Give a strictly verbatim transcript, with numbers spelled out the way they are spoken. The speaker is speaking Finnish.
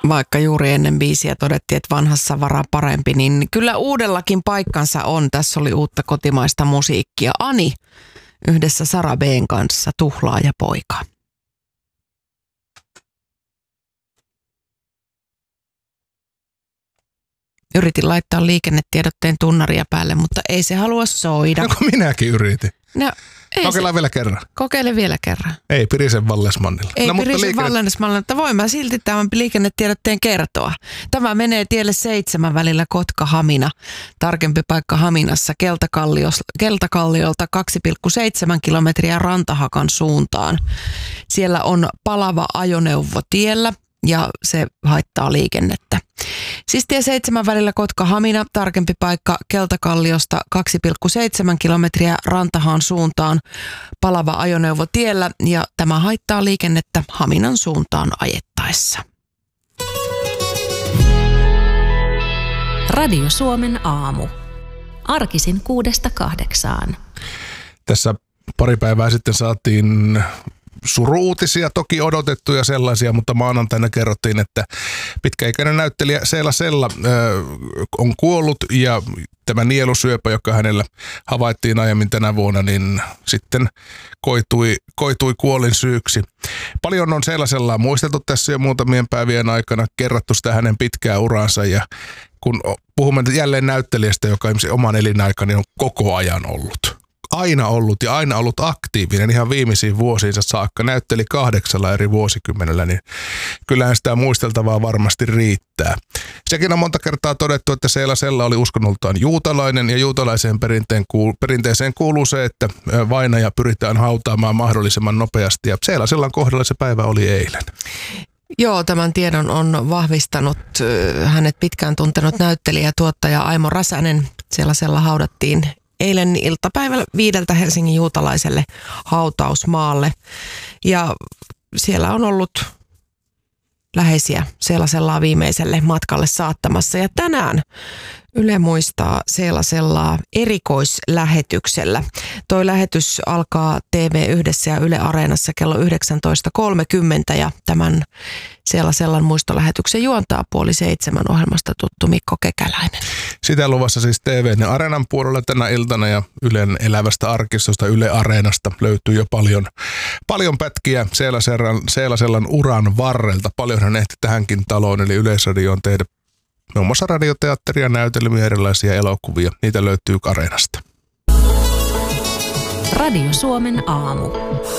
Vaikka juuri ennen biisiä todettiin, että vanhassa varaa parempi, niin kyllä uudellakin paikkansa on. Tässä oli uutta kotimaista musiikkia. Ani yhdessä Sara B:n kanssa, Tuhlaaja poika. Yritin laittaa liikennetiedotteen tunnaria päälle, mutta ei se halua soida. No kun minäkin yritin. No, Kokeillaan vielä kerran. Kokeile vielä kerran. Ei Pirisen Vallesmannilla. Ei no, Pirisen liikenne... Vallesmannilla, mutta voin mä silti tämän liikennetiedotteen kertoa. Tämä menee tielle seitsemän välillä Kotka-Hamina. Tarkempi paikka Haminassa Keltakalliolta kaksi pilkku seitsemän kilometriä Rantahakan suuntaan. Siellä on palava ajoneuvo tiellä ja se haittaa liikennettä. Siis tie seitsemän välillä Kotka-Hamina, tarkempi paikka Keltakalliosta kaksi pilkku seitsemän kilometriä Rantahaan suuntaan, palava ajoneuvo tiellä ja tämä haittaa liikennettä Haminan suuntaan ajettaessa. Radio Suomen aamu. Arkisin kuudesta kahdeksaan. Tässä pari päivää sitten saatiin suru-uutisia, toki odotettuja sellaisia, mutta maanantaina kerrottiin, että pitkäikäinen näyttelijä Seela Sella ö, on kuollut ja tämä nielusyöpä, joka hänellä havaittiin aiemmin tänä vuonna, niin sitten koitui, koitui kuolin syyksi. Paljon on Seela Sellaa muisteltu tässä jo muutamien päivien aikana, kerrattu sitä hänen pitkää uransa ja kun puhumme jälleen näyttelijästä, joka oman elinaikani on koko ajan ollut. Aina ollut ja aina ollut aktiivinen ihan viimeisiin vuosiinsa saakka. Näytteli kahdeksalla eri vuosikymmenellä, niin kyllähän sitä muisteltavaa varmasti riittää. Sekin on monta kertaa todettu, että Seela Sella oli uskonnoltaan juutalainen ja juutalaiseen perinteen kuul- perinteeseen kuuluu se, että vainaja pyritään hautaamaan mahdollisimman nopeasti ja Seela Sellan kohdalla se päivä oli eilen. Joo, tämän tiedon on vahvistanut hänet pitkään tuntenut näyttelijä ja tuottaja Aimo Räsänen. Seela Sella haudattiin eilen iltapäivällä viideltä Helsingin juutalaiselle hautausmaalle. Ja siellä on ollut läheisiä Seela Sellaa viimeiselle matkalle saattamassa. Ja tänään Yle muistaa Seela Sellaa erikoislähetyksellä. Toi lähetys alkaa T V Yhdessä ja Yle Areenassa kello yhdeksäntoista kolmekymmentä ja tämän Seela Sellan muistolähetyksen juontaa puoli seitsemän ohjelmasta tuttu Mikko Kekäläinen. Sitä luvassa siis T V:n ja Areenan puolella tänä iltana ja Ylen elävästä arkistosta Yle Areenasta löytyy jo paljon, paljon pätkiä Seela Sellan, Seela Sellan uran varrelta. Paljon hän ehti tähänkin taloon eli Yleisradioon tehdä muun muassa radioteatteria, näytelmiä, erilaisia elokuvia. Niitä löytyy Areenasta. Radio Suomen aamu.